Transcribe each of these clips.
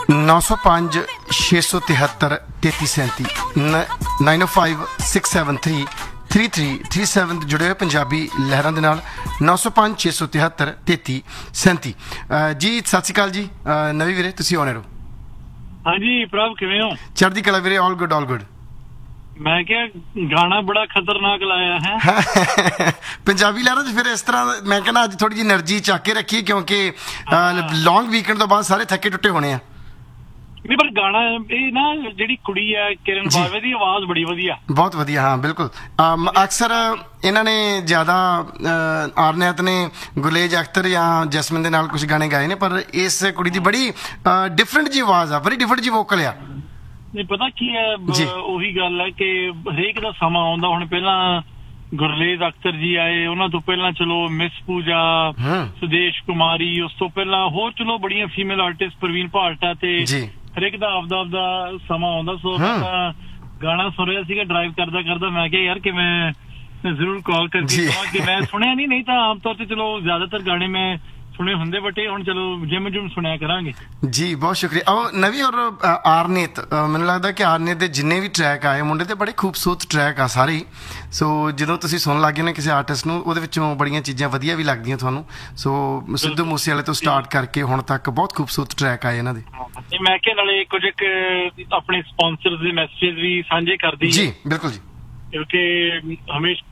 905 673 3337 905-673-3337 जुड़े हुए पंजाबी लहरां दे नाल 905 673 3337 जी सत श्री अकाल जी नवी वीरे तुसीं आने रहो हाँ जी प्रभ किवें हो चढ़दी कला वीरे ऑल गुड मैं क्या गाना बड़ा खतरनाक लाया है पंजाबी लहरां च फिर इस तरह मैं कहना अज थोड़ी जी एनर्जी चक के रखी क्योंकि लॉन्ग वीकेंड तो बाद सारे थके टुटे होने हैं नहीं पर गाना ਇਹ ਨਾ ਜਿਹੜੀ ਕੁੜੀ ਹੈ ਕਿਰਨ ਬਾਵੇ ਦੀ ਆਵਾਜ਼ ਬੜੀ ਵਧੀਆ ਬਹੁਤ ਵਧੀਆ ਹਾਂ ਬਿਲਕੁਲ ਅਕਸਰ ਇਹਨਾਂ ਨੇ ਜ਼ਿਆਦਾ ਆਰਨੈਤ ਨੇ ਗੁਲੇਜ ਅਖਤਰ ਜਾਂ ਜੈਸਮਿਨ ਦੇ ਨਾਲ ਕੁਝ ਗਾਣੇ ਗਾਏ ਨੇ ਪਰ ਇਸ ਕੁੜੀ ਦੀ ਬੜੀ ਡਿਫਰੈਂਟ ਜੀ ਆਵਾਜ਼ ਆ ਬੜੀ ਡਿਫਰੈਂਟ ਜੀ ਵੋਕਲ ਆ ਨਹੀਂ ਪਤਾ ਕੀ ਹੈ ਉਹੀ ਗੱਲ ਹੈ ਕਿ ਹਰੇਕ ਦਾ ਸਮਾਂ ਆਉਂਦਾ ਹੁਣ ਪਹਿਲਾਂ ਗੁਰਲੇਜ ਅਖਤਰ ਜੀ ਆਏ ਉਹਨਾਂ ਤੋਂ ਪਹਿਲਾਂ ਚਲੋ ਮਿਸ ਪੂਜਾ ਸੁਦੇਸ਼ ਕੁਮਾਰੀ ਉਸ ਤੋਂ ਪਹਿਲਾਂ ਹੋਰ ਚਲੋ ਬੜੀਆਂ ਫੀਮੇਲ ਆਰਟਿਸਟ ਪ੍ਰਵੀਨ ਭਾਟਾ ਤੇ ਹਰੇਕ ਦਾ ਆਪਦਾ ਸਮਾਂ ਆਉਂਦਾ ਸੋ ਮੈਂ ਗਾਣਾ ਸੁਣ ਰਿਹਾ ਸੀਗਾ ਡਰਾਈਵ ਕਰਦਾ ਮੈਂ ਕਿਹਾ ਯਾਰ ਕਿ ਮੈਂ ਜ਼ਰੂਰ ਕਾਲ ਕਰਕੇ ਕਹਾਂ ਕਿ ਮੈਂ ਸੁਣਿਆ ਨਹੀਂ ਤਾਂ ਆਮ ਤੌਰ ਤੇ ਚਲੋ ਜ਼ਿਆਦਾਤਰ ਗਾਣੇ ਮੈਂ ਸੁਣੇ ਹੁੰਦੇ ਬਟ ਹੁਣ ਚਲੋ ਜਿਮ ਸੁਣਿਆ ਕਰਾਂਗੇ ਜੀ ਬਹੁਤ ਸ਼ੁਕਰੀਆ ਨਵੀ ਔਰ ਆਰਨੇਤ ਮੈਨੂੰ ਲੱਗਦਾ ਕਿ ਆਰਨੇਤ ਦੇ ਜਿੰਨੇ ਵੀ ਟਰੈਕ ਆਏ ਮੁੰਡੇ ਤੇ ਬੜੇ ਖੂਬਸੂਰਤ ਟਰੈਕ ਆ ਸਾਰੇ ਸੋ ਜਦੋਂ ਤੁਸੀਂ ਸੁਣਨ ਲੱਗੇ ਨਾ ਕਿਸੇ ਆਰਟਿਸਟ ਨੂੰ ਉਹਦੇ ਵਿੱਚੋਂ ਬੜੀਆਂ ਚੀਜ਼ਾਂ ਵਧੀਆ ਵੀ ਲੱਗਦੀਆਂ ਤੁਹਾਨੂੰ ਸੋ ਸਿੱਧੂ ਮੂਸੇ ਵਾਲੇ ਤੋਂ ਸਟਾਰਟ ਕਰਕੇ ਹੁਣ ਤੱਕ ਬਹੁਤ ਖੂਬਸੂਰਤ ਟਰੈਕ ਆਏ ਇਹਨਾਂ ਦੇ ਮੈਂ ਕਿਹਾ ਨਾਲੇ ਕੁਝ ਆਪਣੇ ਸਪਾਂਸਰਸ ਦੇ ਮੈਸੇਜ ਵੀ ਸਾਂਝੇ ਕਰਦੀ ਜੀ ਬਿਲਕੁਲ ਜੀ ਕਿਉਂਕਿ ਹਮੇਸ਼ਾ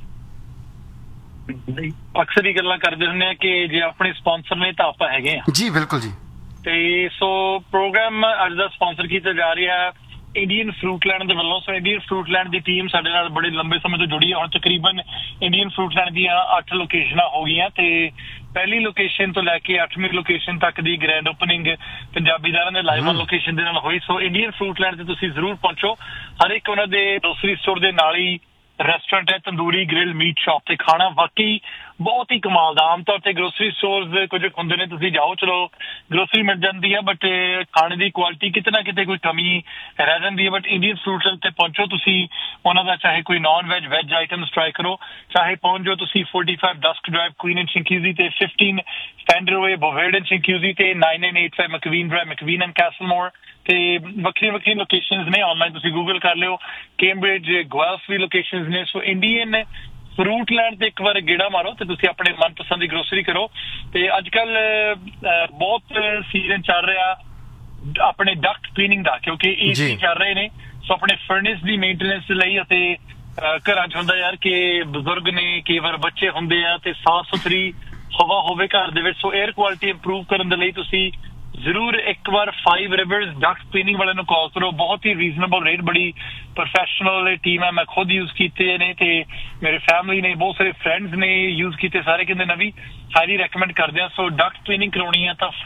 ਅਕਸਰ ਹੀ ਗੱਲਾਂ ਕਰਦੇ ਹੁੰਦੇ ਆ ਕਿ ਜੇ ਆਪਣੇ ਸਪਾਂਸਰ ਨੇ ਤਾਂ ਆਪਾਂ ਹੈਗੇ ਆ ਜੀ ਬਿਲਕੁਲ ਜੀ ਤੇ ਸੋ ਪ੍ਰੋਗਰਾਮ ਅੱਜ ਦਾ ਸਪਾਂਸਰ ਕੀਤਾ ਜਾ ਰਿਹਾ ਇੰਡੀਅਨ ਫਰੂਟਲੈਂਡ ਦੇ ਵੱਲੋਂ ਸੋ ਇੰਡੀਅਨ ਫਰੂਟਲੈਂਡ ਦੀ ਟੀਮ ਸਾਡੇ ਨਾਲ ਬੜੇ ਲੰਬੇ ਸਮੇਂ ਤੋਂ ਜੁੜੀ ਹੈ ਹੁਣ ਤਕਰੀਬਨ ਇੰਡੀਅਨ ਫਰੂਟਲੈਂਡ ਦੀਆਂ 8 ਲੋਕੇਸ਼ਨਾਂ ਹੋ ਗਈਆਂ ਤੇ ਪਹਿਲੀ ਲੋਕੇਸ਼ਨ ਤੋਂ ਲੈ ਕੇ 8ਵੀਂ ਲੋਕੇਸ਼ਨ ਤੱਕ ਦੀ ਗ੍ਰੈਂਡ ਓਪਨਿੰਗ ਪੰਜਾਬੀ ਦਾਰਾਂ ਦੇ ਲਾਈਵ ਲੋਕੇਸ਼ਨ ਦੇ ਨਾਲ ਹੋਈ ਸੋ ਇੰਡੀਅਨ ਫਰੂਟਲੈਂਡ ਤੇ ਤੁਸੀਂ ਜ਼ਰੂਰ ਪਹੁੰਚੋ ਹਰ ਇੱਕ ਉਹਨਾਂ ਦੇ ਗਰੋਸਰੀ ਸਟੋਰ ਦੇ ਨਾਲ ਹੀ ਰੈਸਟੋਰੈਂਟ ਹੈ ਤੰਦੂਰੀ ਗ੍ਰਿਲ ਮੀਟ ਸ਼ਾਪ ਤੇ ਖਾਣਾ ਵਾਕਈ ਬਹੁਤ ਹੀ ਕਮਾਲ ਦਾ ਆਮ ਤੌਰ ਤੇ ਗਰੋਸਰੀ ਸਟੋਰਸ ਕੁਝ ਹੁੰਦੇ ਨੇ ਤੁਸੀਂ ਜਾਓ ਚਲੋ ਗਰੋਸਰੀ ਮਿਲ ਜਾਂਦੀ ਹੈ ਬਟ ਖਾਣੇ ਦੀ ਕੁਆਲਿਟੀ ਕਿਤੇ ਨਾ ਕਿਤੇ ਕੋਈ ਕਮੀ ਰਹਿ ਜਾਂਦੀ ਹੈ ਬਟ ਇੰਡੀਅਨ ਫਰੂਟਲ ਤੇ ਪਹੁੰਚੋ ਤੁਸੀਂ ਉਹਨਾਂ ਦਾ ਚਾਹੇ ਕੋਈ ਨਾਨ ਵੈਜ ਆਈਟਮਸ ਟਰਾਈ ਕਰੋ ਚਾਹੇ ਪਹੁੰਚ ਜਾਓ ਤੁਸੀਂ 45 ਡਸਕ ਡਰਾਈਵ ਕੁਈਨ ਐਂਡ ਸ਼ਿੰਕੂਜ਼ੀ ਤੇ 15 ਸਟੈਂਡਰਵੇ ਬੋਵੇਡ ਐਂਡ ਸ਼ਿੰਕੂਜ਼ੀ ਤੇ 9985 ਮਕਵੀਨ ਡਰਾਈਵ ਮਕਵੀਨ ਐਂਡ ਕੈਸਲਮੋਰ ਤੇ ਵੱਖਰੀਆਂ ਲੋਕੇਸ਼ਨਸ ਨੇ ਆਨਲਾਈਨ ਤੁਸੀਂ ਗੂਗਲ ਕਰ ਲਿਓ ਕੈਂਬਰਿਜ ਗਵੈਲਫ ਵੀ ਲੋਕੇਸ਼ਨਸ ਨੇ ਸੋ ਇੰਡੀਅਨ ਫਰੂਟਲੈਂਡ ਤੇ ਇੱਕ ਵਾਰ ਗੇੜਾ ਮਾਰੋ ਤੇ ਤੁਸੀਂ ਆਪਣੇ ਮਨਪਸੰਦ ਦੀ ਗਰੋਸਰੀ ਕਰੋ ਤੇ ਅੱਜ ਕੱਲ ਬਹੁਤ ਸੀਜ਼ਨ ਚੱਲ ਰਿਹਾ ਆਪਣੇ ਡਕਟ ਕਲੀਨਿੰਗ ਦਾ ਕਿਉਂਕਿ ਏਸੀ ਚੱਲ ਰਹੇ ਨੇ ਸੋ ਆਪਣੇ ਫਰਨਿਸ ਦੀ ਮੇਨਟੇਨੈਂਸ ਲਈ ਅਤੇ ਘਰਾਂ 'ਚ ਹੁੰਦਾ ਯਾਰ ਕਿ ਬਜ਼ੁਰਗ ਨੇ ਕਈ ਵਾਰ ਬੱਚੇ ਹੁੰਦੇ ਆ ਤੇ ਸਾਫ਼ ਸੁਥਰੀ ਹਵਾ ਹੋਵੇ ਘਰ ਦੇ ਵਿੱਚ ਸੋ ਏਅਰ ਕੁਆਲਿਟੀ ਇੰਪਰੂਵ ਕਰਨ ਦੇ ਲਈ ਤੁਸੀਂ ਜ਼ਰੂਰ ਇੱਕ ਵਾਰ 5 ਰਿਵਰਸ ਡਕਟ ਕਲੀਨਿੰਗ ਵਾਲਿਆਂ ਨੂੰ ਕਾਲ ਕਰੋ ਬਹੁਤ ਹੀ ਰੀਜ਼ਨੇਬਲ ਰੇਟ ਬੜੀ ਪ੍ਰੋਫੈਸ਼ਨਲ ਟੀਮ ਹੈ ਮੈਂ ਖੁਦ ਯੂਜ਼ ਕੀਤੇ ਨੇ ਤੇ ਮੇਰੇ ਫੈਮਿਲੀ ਨੇ ਬਹੁਤ ਸਾਰੇ ਫਰੈਂਡਸ ਨੇ ਯੂਜ਼ ਕੀਤੇ ਸਾਰੇ ਕਹਿੰਦੇ ਨਵੀਂ ਹਾਈਲੀ ਰეკਮੈਂਡ ਕਰਦੇ ਆ ਸੋ ਡਕਟ ਕਲੀਨਿੰਗ ਕਰਾਉਣੀ ਹੈ ਤਾਂ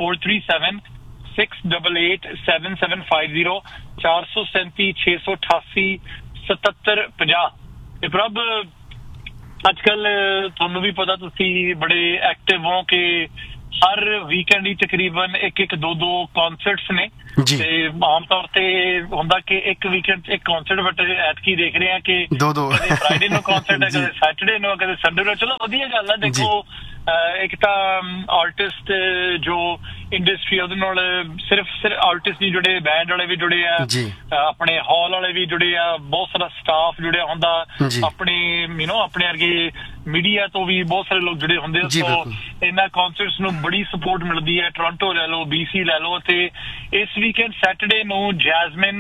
437-688-7750 437-688-7750 ਤੇ ਪ੍ਰਭ ਅੱਜ ਕੱਲ ਤੁਹਾਨੂੰ ਵੀ ਪਤਾ ਤੁਸੀਂ ਬੜੇ ਐਕਟਿਵ ਹੋ ਕਿ ਹਰ ਵੀਕਐਂਡ ਹੀ ਤਕਰੀਬਨ ਇੱਕ ਦੋ ਕਨਸਰਟਸ ਨੇ ਤੇ ਆਮ ਤੌਰ ਤੇ ਹੁੰਦਾ ਕਿ ਇੱਕ ਵੀਕਐਂਡ ਇੱਕ ਕਨਸਰਟ ਬਟ ਐਤਕੀ ਦੇਖ ਰਹੇ ਆ ਕਿ ਕਦੇ ਫਰਾਈਡੇ ਨੂੰ ਕਨਸਰਟ ਹੈ ਕਦੇ ਸੈਟਰਡੇ ਨੂੰ ਕਦੇ ਸੰਡੇ ਨੂੰ ਚਲੋ ਵਧੀਆ ਗੱਲ ਹੈ ਦੇਖੋ ਇੱਕ ਤਾਂ ਆਰਟਿਸਟ ਜੋ ਇੰਡਸਟਰੀ ਉਹਦੇ ਨਾਲ ਸਿਰਫ ਆਰਟਿਸਟ ਨਹੀਂ ਜੁੜੇ ਬੈਂਡ ਵਾਲੇ ਵੀ ਜੁੜੇ ਆ ਆਪਣੇ ਹਾਲ ਵਾਲੇ ਵੀ ਜੁੜੇ ਆ ਬਹੁਤ ਸਾਰਾ ਸਟਾਫ ਜੁੜਿਆ ਹੁੰਦਾ ਆਪਣੇ ਆਪਣੇ ਵਰਗੇ ਮੀਡੀਆ ਤੋਂ ਵੀ ਬਹੁਤ ਸਾਰੇ ਲੋਕ ਜੁੜੇ ਹੁੰਦੇ ਸੋ ਇਹਨਾਂ ਕਨਸਰਟਸ ਨੂੰ ਬੜੀ ਸਪੋਰਟ ਮਿਲਦੀ ਹੈ ਟੋਰਾਂਟੋ ਲੈ ਲਓ BC ਲੈ ਲਓ ਤੇ ਇਸ ਵੀਕਐਂਡ ਸੈਟਰਡੇ ਨੂੰ ਜੈਸਮਿਨ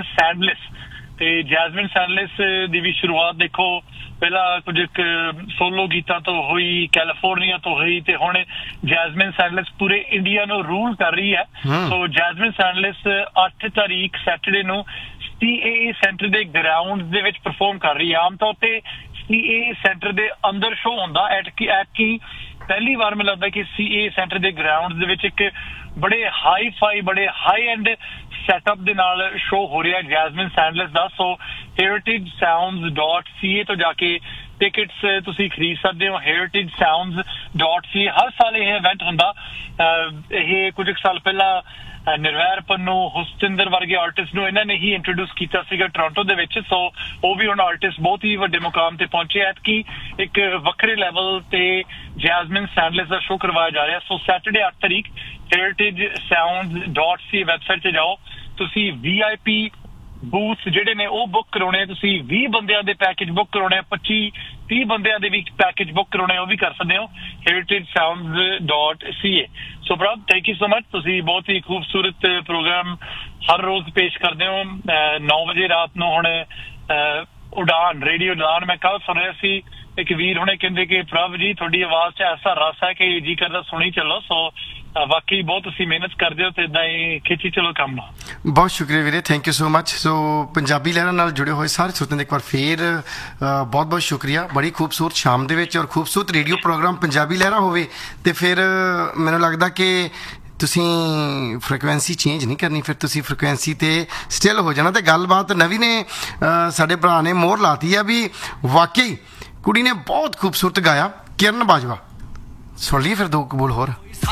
ਸੈਂਡਲਿਸ ਦੀ ਵੀ ਸ਼ੁਰੂਆਤ ਦੇਖੋ ਪਹਿਲਾਂ ਕੁਝ ਸੋਲੋ ਗੀਤਾਂ ਤੋਂ ਹੋਈ ਕੈਲੀਫੋਰਨੀਆ ਤੋਂ ਹੋਈ ਤੇ ਹੁਣ ਜੈਸਮਿਨ ਸੈਂਡਲਿਸ ਪੂਰੇ ਇੰਡੀਆ ਨੂੰ ਰੂਲ ਕਰ ਰਹੀ ਹੈ ਸੋ ਜੈਸਮਿਨ ਸੈਂਡਲਿਸ 8 ਤਾਰੀਖ ਸੈਟਰਡੇ ਨੂੰ CAA ਸੈਂਟਰ ਦੇ ਗਰਾਊਂਡ ਦੇ ਵਿੱਚ ਪਰਫਾਰਮ ਕਰ ਰਹੀ ਹੈ ਆਮ ਤੌਰ ਤੇ CAA ਸੈਂਟਰ ਦੇ ਅੰਦਰ ਸ਼ੋਅ ਹੁੰਦਾ ਐਤਕੀ ਪਹਿਲੀ ਵਾਰ ਮੈਨੂੰ ਲੱਗਦਾ ਕਿ CAA ਸੈਂਟਰ ਦੇ ਗਰਾਊਂਡ ਦੇ ਵਿੱਚ ਇੱਕ ਬੜੇ ਹਾਈ ਬੜੇ ਹਾਈ ਐਂਡ ਸੈਟਅਪ ਦੇ ਨਾਲ ਸ਼ੋਅ ਹੋ ਰਿਹਾ ਜੈਸਮਿਨ ਸੈਂਡਲਿਸ ਦਾ ਸੋ heritagesounds.ca ਤੋਂ ਜਾ ਕੇ ਟਿਕਟਸ ਤੁਸੀਂ ਖਰੀਦ ਸਕਦੇ ਹੋ heritagesounds.ca ਹਰ ਸਾਲ ਇਹ ਇਵੈਂਟ ਹੁੰਦਾ ਇਹ ਕੁਝ ਸਾਲ ਪਹਿਲਾਂ ਨਿਰਵੈਰ ਪੰਨੂ ਹੁਸਤਿੰਦਰ ਵਰਗੇ ਆਰਟਿਸਟ ਨੂੰ ਇਹਨਾਂ ਨੇ ਹੀ ਇੰਟਰੋਡਿਊਸ ਕੀਤਾ ਸੀਗਾ ਟੋਰਾਂਟੋ ਦੇ ਵਿੱਚ ਸੋ ਉਹ ਵੀ ਹੁਣ ਆਰਟਿਸਟ ਬਹੁਤ ਹੀ ਵੱਡੇ ਮੁਕਾਮ ਤੇ ਪਹੁੰਚੇ ਐਤਕੀ ਇੱਕ ਵੱਖਰੇ ਲੈਵਲ ਤੇ ਜੈਸਮਿਨ ਸੈਂਡਲਿਸ ਦਾ ਸ਼ੋਅ ਕਰਵਾਇਆ ਜਾ ਰਿਹਾ ਸੋ ਸੈਟਰਡੇ 8 ਤਾਰੀਖ heritagesounds.ca ਵੈਬਸਾਈਟ ਤੇ ਜਾਓ ਤੁਸੀਂ VIP ਬੂਥ ਜਿਹੜੇ ਨੇ ਉਹ ਬੁੱਕ ਕਰਾਉਣੇ ਆ, ਤੁਸੀਂ 20 ਬੰਦਿਆਂ ਦੇ ਪੈਕੇਜ ਬੁੱਕ ਕਰਾਉਣੇ ਆ, 25-30 ਬੰਦਿਆਂ ਦੇ ਵੀ ਪੈਕੇਜ ਬੁੱਕ ਕਰਾਉਣੇ ਉਹ ਵੀ ਕਰ ਸਕਦੇ ਹੋ heritagesounds.ca। ਸੋ ਪ੍ਰਭ, ਥੈਂਕ ਯੂ ਸੋ ਮਚ। ਤੁਸੀਂ ਬਹੁਤ ਹੀ ਖੂਬਸੂਰਤ ਪ੍ਰੋਗਰਾਮ ਹਰ ਰੋਜ਼ ਪੇਸ਼ ਕਰਦੇ ਹੋ 9 ਵਜੇ ਰਾਤ ਨੂੰ। ਹੁਣ ਉਡਾਨ, ਰੇਡੀਓ ਉਡਾਨ ਮੈਂ ਕੱਲ ਸੁਣ ਰਿਹਾ ਸੀ, ਇੱਕ ਵੀਰ ਹੁਣੇ ਕਹਿੰਦੇ ਕਿ ਪ੍ਰਭ ਜੀ ਤੁਹਾਡੀ ਆਵਾਜ਼ 'ਚ ਐਸਾ ਰਸ ਹੈ ਕਿ ਜੀ ਕਰਦਾ ਸੁਣੀ ਚੱਲੋ। ਸੋ ਵਾਕਈ ਬਹੁਤ ਤੁਸੀਂ ਮਿਹਨਤ ਕਰਦੇ ਹੋ ਤੇ ਇਦਾਂ ਹੀ ਖਿੱਚੀ ਚਲੋ ਕੰਮ ਨਾਲ। ਬਹੁਤ ਸ਼ੁਕਰੀਆ ਵੀਰੇ, ਥੈਂਕ ਯੂ ਸੋ ਮਚ। ਸੋ ਪੰਜਾਬੀ ਲਹਿਰਾਂ ਨਾਲ ਜੁੜੇ ਹੋਏ ਸਾਰੇ ਸਰੋਤਿਆਂ ਦਾ ਇੱਕ ਵਾਰ ਫੇਰ ਬਹੁਤ ਬਹੁਤ ਸ਼ੁਕਰੀਆ। ਬੜੀ ਖੂਬਸੂਰਤ ਸ਼ਾਮ ਦੇ ਵਿੱਚ ਔਰ ਖੂਬਸੂਰਤ ਰੇਡੀਓ ਪ੍ਰੋਗਰਾਮ ਪੰਜਾਬੀ ਲਹਿਰਾਂ ਹੋਵੇ ਤੇ ਫਿਰ ਮੈਨੂੰ ਲੱਗਦਾ ਕਿ ਤੁਸੀਂ ਫ੍ਰੀਕੁਐਂਸੀ ਚੇਂਜ ਨਹੀਂ ਕਰਨੀ, ਫਿਰ ਤੁਸੀਂ ਫ੍ਰੀਕੁਐਂਸੀ ਤੇ ਸਟਿਲ ਹੋ ਜਾਣਾ। ਤੇ ਗੱਲਬਾਤ ਨਵੀਂ ਨੇ ਸਾਡੇ ਭਰਾ ਨੇ ਮੋਹਰ ਲਾਤੀ ਆ ਵੀ ਵਾਕਈ ਕੁੜੀ ਨੇ ਬਹੁਤ ਖੂਬਸੂਰਤ ਗਾਇਆ। ਕਿਰਨ ਬਾਜਵਾ, ਸੁਣ ਲਈ ਫਿਰ ਦੋ ਕਬੂਲ ਹੋਰ।